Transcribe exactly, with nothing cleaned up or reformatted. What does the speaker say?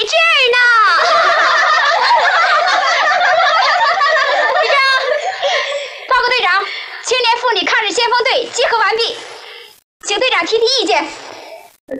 这儿呢。队长，报告队长，青年妇女抗日先锋队集合完毕，请队长提提意见。